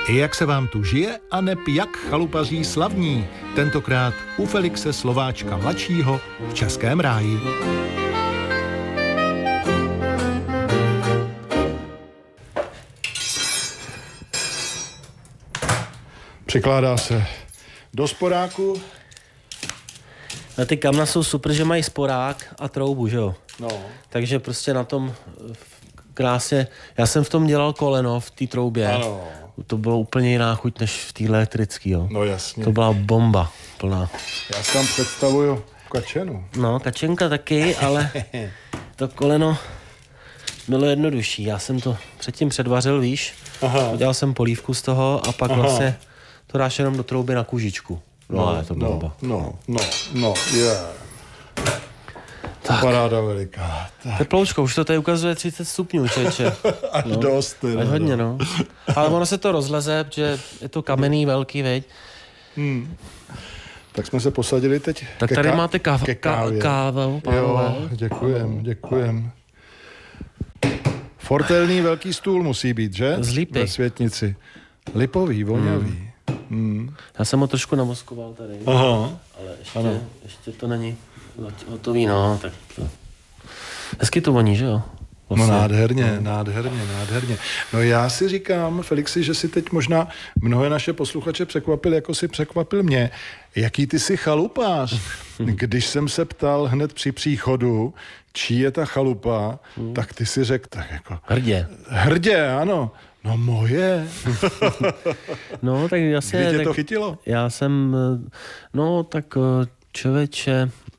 Jak se vám tu žije a neb jak chalupaří slavní, tentokrát u Felixe Slováčka mladšího v Českém ráji. Přikládá se do sporáku. A ty kamna jsou super, že mají sporák a troubu, že jo? No. Takže prostě na tom krásně, já jsem v tom dělal koleno v té troubě. Ano. To bylo úplně jiná chuť než v té elektrický, jo. No jasně. To byla bomba plná. Já si tam představuju kačenu. No, kačenka taky, ale to koleno bylo jednodušší. Já jsem to předtím předvařil, víš. Aha. Udělal jsem polívku z toho a pak vlastně to dáš jenom do trouby na kužičku. No, je to bomba. No, je. Tak. Paráda veliká. Tak. Teploučko, už to tady ukazuje 30 stupňů, čeče. Až dost. Až hodně, no. Ale ono se to rozleze, protože je to kamenný velký, veď. Tak jsme se posadili teď Tak tady máte ke kávě. kávu, Jo, děkujem. Fortelný velký stůl musí být, že? Z lípy. Ve Světnici. Lipový, voňavý. Já jsem ho trošku navoskoval tady. Aha. Ale ještě to není hotový, no, tak to... Hezky to voní, že jo? Vlastně. No nádherně. No já si říkám, Felixi, že si teď možná mnohé naše posluchače překvapil, jako si překvapil mě. Jaký ty jsi chalupář? Když jsem se ptal hned při příchodu, čí je ta chalupa, tak ty si řekl tak jako... Hrdě, ano. No moje. No, tak jasně... Kdy tě to chytilo? Já jsem, no tak člověče,